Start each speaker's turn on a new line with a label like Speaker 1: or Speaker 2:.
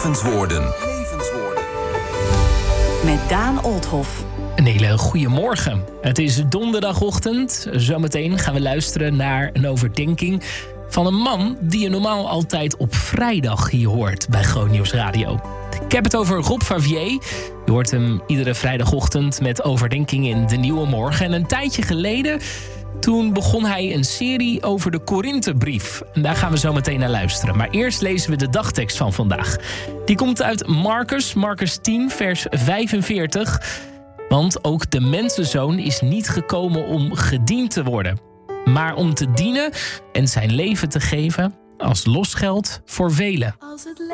Speaker 1: Levenswoorden.
Speaker 2: Met Daan Olthoff.
Speaker 3: Een hele goede morgen. Het is donderdagochtend. Zometeen gaan we luisteren naar een overdenking van een man die je normaal altijd op vrijdag hier hoort bij Groot Nieuws Radio. Ik heb het over Rob Favier. Je hoort hem iedere vrijdagochtend met overdenking in De Nieuwe Morgen. En een tijdje geleden, toen begon hij een serie over de Korinthebrief. En daar gaan we zo meteen naar luisteren. Maar eerst lezen we de dagtekst van vandaag. Die komt uit Marcus 10, vers 45. Want ook de mensenzoon is niet gekomen om gediend te worden, maar om te dienen en zijn leven te geven als losgeld voor velen.